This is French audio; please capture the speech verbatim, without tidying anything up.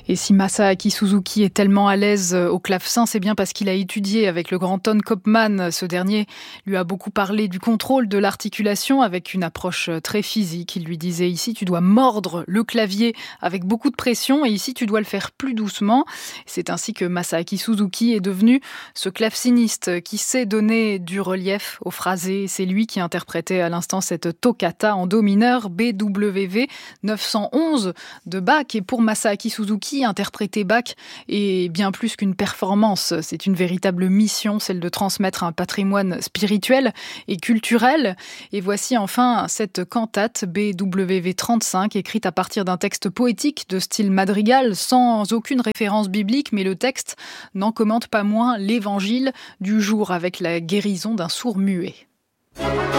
Et si Masaaki Suzuki est tellement à l'aise au clavecin, c'est bien parce qu'il a étudié avec le grand Ton Kopman. Ce dernier lui a beaucoup parlé du contrôle de l'articulation avec une approche très physique. Il lui disait ici tu dois mordre le clavier avec beaucoup de pression et ici tu dois le faire plus doucement. C'est ainsi que Masaaki Suzuki est devenu ce claveciniste qui sait donner du relief aux phrasés. C'est lui qui interprétait à l'instant cette toccata en do mineur B W V neuf cent onze de Bach. Et pour Masaaki Suzuki, interpréter Bach est bien plus qu'une performance. C'est une véritable mission, celle de transmettre un patrimoine spirituel et culturel. Et voici enfin cette cantate B W V trente-cinq, écrite à partir d'un texte poétique de style madrigal, sans aucune référence biblique, mais le texte n'en commente pas moins l'évangile du jour avec la guérison d'un sourd muet.